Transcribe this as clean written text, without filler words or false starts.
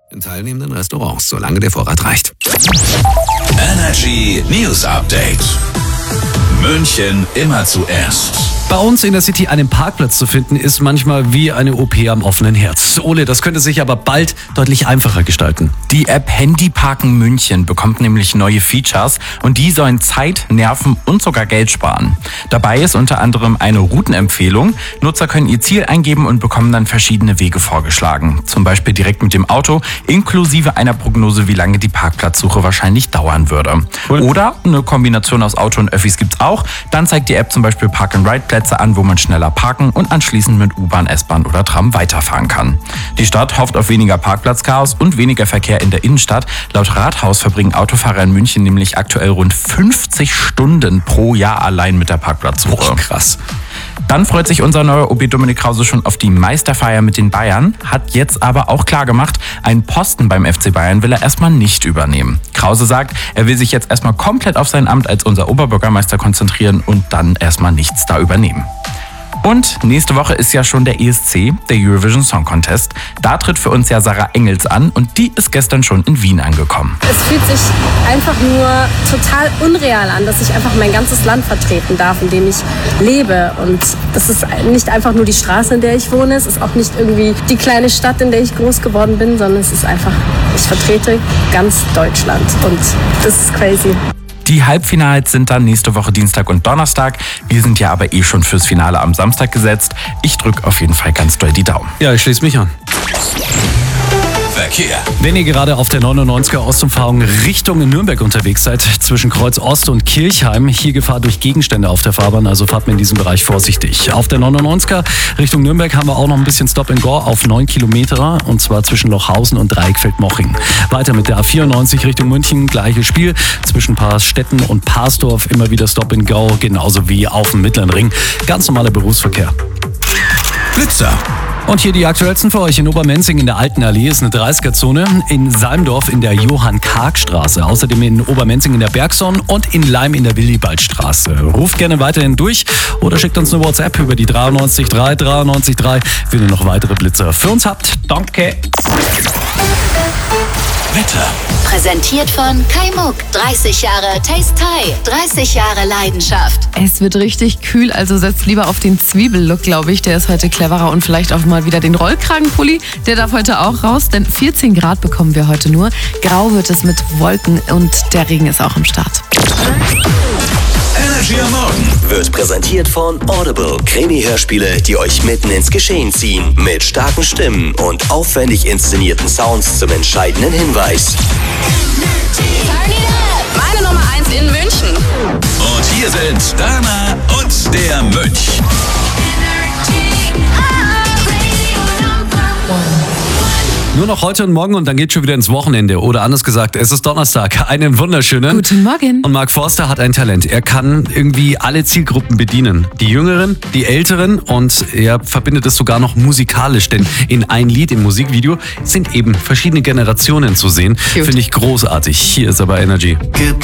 in teilnehmenden Restaurants, solange der Vorrat reicht. Energy News Update. München immer zuerst. Bei uns in der City einen Parkplatz zu finden, ist manchmal wie eine OP am offenen Herz. Ole, das könnte sich aber bald deutlich einfacher gestalten. Die App Handyparken München bekommt nämlich neue Features und die sollen Zeit, Nerven und sogar Geld sparen. Dabei ist unter anderem eine Routenempfehlung. Nutzer können ihr Ziel eingeben und bekommen dann verschiedene Wege vorgeschlagen. Zum Beispiel direkt mit dem Auto, inklusive einer Prognose, wie lange die Parkplatzsuche wahrscheinlich dauern würde. Cool. Oder eine Kombination aus Auto und Öffis gibt's auch. Dann zeigt die App zum Beispiel Park-and-Ride-Plätze an, wo man schneller parken und anschließend mit U-Bahn, S-Bahn oder Tram weiterfahren kann. Die Stadt hofft auf weniger Parkplatzchaos und weniger Verkehr in der Innenstadt. Laut Rathaus verbringen Autofahrer in München nämlich aktuell rund 50 Stunden pro Jahr allein mit der Parkplatzsuche. Oh, krass. Dann freut sich unser neuer OB Dominik Krause schon auf die Meisterfeier mit den Bayern, hat jetzt aber auch klar gemacht, einen Posten beim FC Bayern will er erstmal nicht übernehmen. Krause sagt, er will sich jetzt erstmal komplett auf sein Amt als unser Oberbürgermeister konzentrieren und dann erstmal nichts da übernehmen. Und nächste Woche ist ja schon der ESC, der Eurovision Song Contest. Da tritt für uns ja Sarah Engels an und die ist gestern schon in Wien angekommen. Es fühlt sich einfach nur total unreal an, dass ich einfach mein ganzes Land vertreten darf, in dem ich lebe. Und das ist nicht einfach nur die Straße, in der ich wohne. Es ist auch nicht irgendwie die kleine Stadt, in der ich groß geworden bin, sondern es ist einfach, ich vertrete ganz Deutschland. Und das ist crazy. Die Halbfinals sind dann nächste Woche Dienstag und Donnerstag. Wir sind ja aber schon fürs Finale am Samstag gesetzt. Ich drücke auf jeden Fall ganz doll die Daumen. Ja, ich schließe mich an. Verkehr. Wenn ihr gerade auf der 99er Ostumfahrung Richtung Nürnberg unterwegs seid, zwischen Kreuz Ost und Kirchheim, hier Gefahr durch Gegenstände auf der Fahrbahn, also fahrt mir in diesem Bereich vorsichtig. Auf der 99er Richtung Nürnberg haben wir auch noch ein bisschen Stop and Go auf 9 Kilometer, und zwar zwischen Lochhausen und Dreieckfeld-Moching. Weiter mit der A94 Richtung München, gleiches Spiel, zwischen Paarstetten und Parsdorf immer wieder Stop and Go, genauso wie auf dem Mittleren Ring. Ganz normaler Berufsverkehr. Blitzer. Und hier die aktuellsten für euch. In Obermenzing in der Alten Allee ist eine 30er-Zone. In Salmdorf in der Johann-Karg-Straße. Außerdem in Obermenzing in der Bergson und in Leim in der Willibaldstraße. Ruft gerne weiterhin durch oder schickt uns eine WhatsApp über die 93 3, wenn ihr noch weitere Blitzer für uns habt. Danke. Wetter. Präsentiert von Kai Muck. 30 Jahre Taste Thai. 30 Jahre Leidenschaft. Es wird richtig kühl, also setzt lieber auf den Zwiebellook, glaube ich. Der ist heute cleverer, und vielleicht auch mal wieder den Rollkragenpulli. Der darf heute auch raus, denn 14 Grad bekommen wir heute nur. Grau wird es mit Wolken und der Regen ist auch im Start. Energy am Morgen Wird präsentiert von Audible. Krimi-Hörspiele, die euch mitten ins Geschehen ziehen. Mit starken Stimmen und aufwendig inszenierten Sounds zum entscheidenden Hinweis. Meine Nummer 1 in München. Und hier sind Dana und der Mönch. Nur noch heute und morgen und dann geht's schon wieder ins Wochenende. Oder anders gesagt, es ist Donnerstag. Einen wunderschönen. Guten Morgen. Und Mark Forster hat ein Talent. Er kann irgendwie alle Zielgruppen bedienen. Die Jüngeren, die Älteren, und er verbindet es sogar noch musikalisch. Denn in ein Lied im Musikvideo sind eben verschiedene Generationen zu sehen. Cute. Finde ich großartig. Hier ist aber Energy.